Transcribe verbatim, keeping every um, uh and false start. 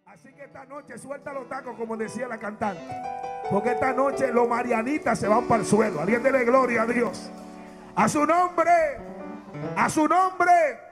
Así que esta noche suelta los tacos, como decía la cantante, porque esta noche los marianitas se van para el suelo. Alguien dele gloria a Dios. A su nombre, a su nombre.